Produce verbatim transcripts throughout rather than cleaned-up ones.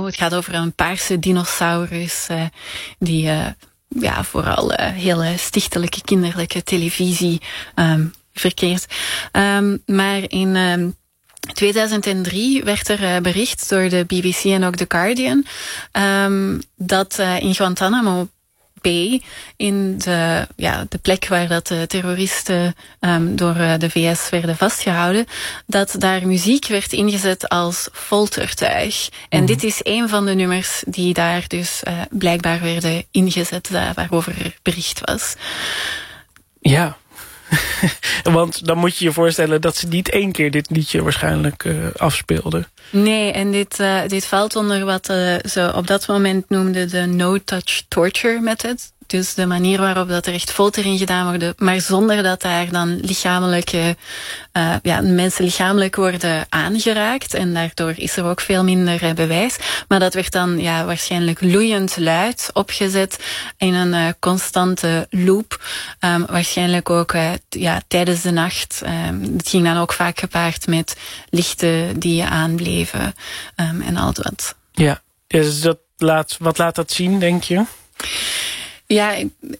Het gaat over een paarse dinosaurus uh, die uh, ja, vooral uh, heel uh, stichtelijke, kinderlijke televisie um, verkeert. Um, maar in um, tweeduizend drie werd er uh, bericht door de B B C en ook The Guardian um, dat uh, in Guantanamo Bay, in de, ja, de plek waar dat de terroristen um, door uh, de V S werden vastgehouden, dat daar muziek werd ingezet als foltertuig. En mm-hmm. dit is een van de nummers die daar dus uh, blijkbaar werden ingezet, uh, waarover er bericht was. Ja. Want dan moet je je voorstellen dat ze niet één keer dit liedje waarschijnlijk uh, afspeelden. Nee, en dit, uh, dit valt onder wat uh, ze op dat moment noemden de no-touch torture method. Dus de manier waarop dat er echt foltering gedaan wordt, maar zonder dat daar dan lichamelijke, uh, ja, mensen lichamelijk worden aangeraakt. En daardoor is er ook veel minder uh, bewijs. Maar dat werd dan ja, waarschijnlijk loeiend luid opgezet in een uh, constante loop. Um, waarschijnlijk ook uh, ja, tijdens de nacht. Um, het ging dan ook vaak gepaard met lichten die aanbleven um, en al dat. Ja, dus dat laat, wat laat dat zien, denk je? Ja,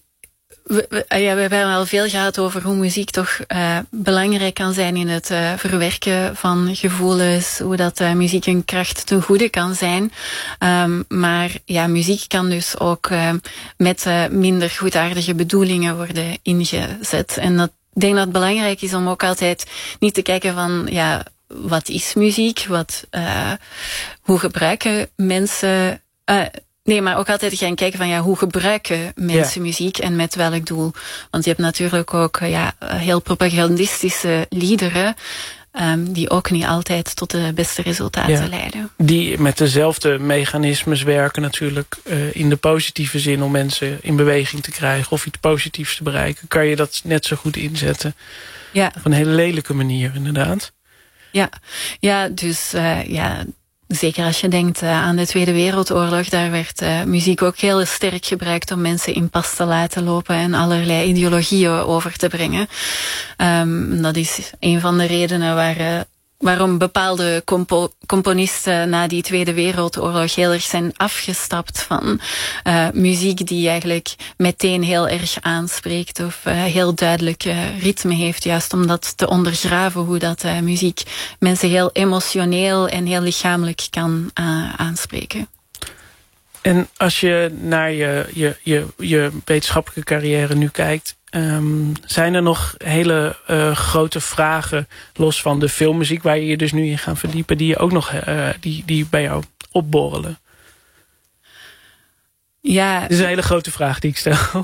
we, we, ja, we hebben al veel gehad over hoe muziek toch uh, belangrijk kan zijn in het uh, verwerken van gevoelens, hoe dat uh, muziek een kracht ten goede kan zijn. Um, maar ja, muziek kan dus ook uh, met uh, minder goedaardige bedoelingen worden ingezet. En dat, ik denk dat het belangrijk is om ook altijd niet te kijken van, ja, wat is muziek? Wat, uh, hoe gebruiken mensen... Uh, Nee, maar ook altijd gaan kijken van ja, hoe gebruiken mensen ja. muziek en met welk doel. Want je hebt natuurlijk ook ja, heel propagandistische liederen um, die ook niet altijd tot de beste resultaten ja. leiden. Die met dezelfde mechanismes werken natuurlijk uh, in de positieve zin om mensen in beweging te krijgen of iets positiefs te bereiken. Kan je dat net zo goed inzetten? Ja. Op een hele lelijke manier inderdaad. Ja, ja dus uh, ja... Zeker als je denkt uh, aan de Tweede Wereldoorlog, daar werd uh, muziek ook heel sterk gebruikt om mensen in pas te laten lopen en allerlei ideologieën over te brengen. Um, dat is een van de redenen waar, uh, waarom bepaalde compo componisten na die Tweede Wereldoorlog heel erg zijn afgestapt van uh, muziek die eigenlijk meteen heel erg aanspreekt of uh, heel duidelijk uh, ritme heeft, juist om dat te ondergraven hoe dat uh, muziek mensen heel emotioneel en heel lichamelijk kan uh, aanspreken. En als je naar je, je, je, je wetenschappelijke carrière nu kijkt, Um, zijn er nog hele uh, grote vragen, los van de filmmuziek, waar je je dus nu in gaat verdiepen, die je ook nog uh, die, die bij jou opborrelen? Ja. Dit is een hele grote vraag die ik stel.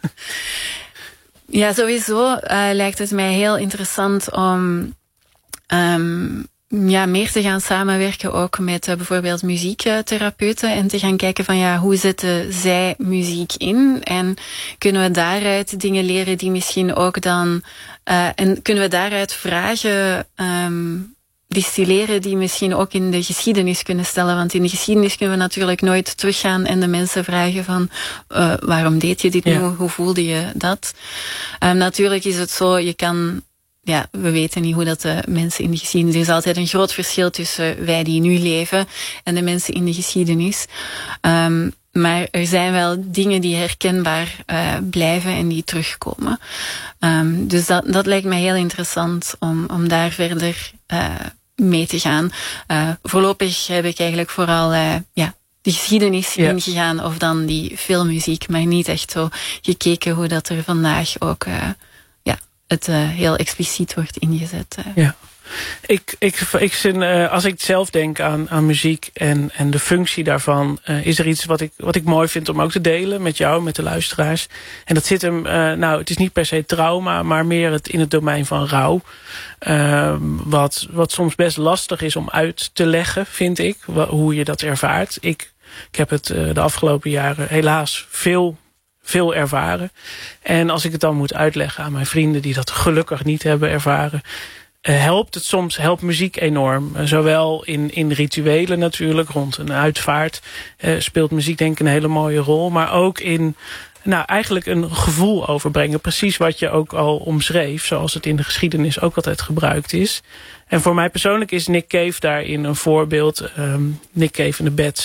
Ja, sowieso uh, lijkt het mij heel interessant om um, ja, meer te gaan samenwerken ook met uh, bijvoorbeeld muziektherapeuten en te gaan kijken van ja, hoe zetten zij muziek in en kunnen we daaruit dingen leren die misschien ook dan uh, en kunnen we daaruit vragen um, distilleren die misschien ook in de geschiedenis kunnen stellen, want in de geschiedenis kunnen we natuurlijk nooit teruggaan en de mensen vragen van uh, waarom deed je dit nu, ja. hoe voelde je dat? Um, natuurlijk is het zo, je kan Ja, we weten niet hoe dat de mensen in de geschiedenis... Er is altijd een groot verschil tussen wij die nu leven en de mensen in de geschiedenis. Um, maar er zijn wel dingen die herkenbaar uh, blijven en die terugkomen. Um, dus dat, dat lijkt mij heel interessant om, om daar verder uh, mee te gaan. Uh, voorlopig heb ik eigenlijk vooral... Uh, ja, de geschiedenis ja. ingegaan of dan die filmmuziek, maar niet echt zo gekeken hoe dat er vandaag ook... Uh, het uh, heel expliciet wordt ingezet. Uh. Ja. Ik, ik, ik zin, uh, als ik zelf denk aan, aan muziek en, en de functie daarvan, uh, is er iets wat ik, wat ik mooi vind om ook te delen met jou, met de luisteraars. En dat zit hem, uh, nou, het is niet per se trauma, maar meer het, in het domein van rouw. Uh, wat, wat soms best lastig is om uit te leggen, vind ik, hoe je dat ervaart. Ik, ik heb het uh, de afgelopen jaren helaas veel veel ervaren. En als ik het dan moet uitleggen aan mijn vrienden die dat gelukkig niet hebben ervaren, uh, helpt het soms, helpt muziek enorm. Uh, zowel in, in rituelen natuurlijk, rond een uitvaart uh, speelt muziek denk ik een hele mooie rol, maar ook in nou, eigenlijk een gevoel overbrengen. Precies wat je ook al omschreef, zoals het in de geschiedenis ook altijd gebruikt is. En voor mij persoonlijk is Nick Cave daarin een voorbeeld. Um, Nick Cave en de Bats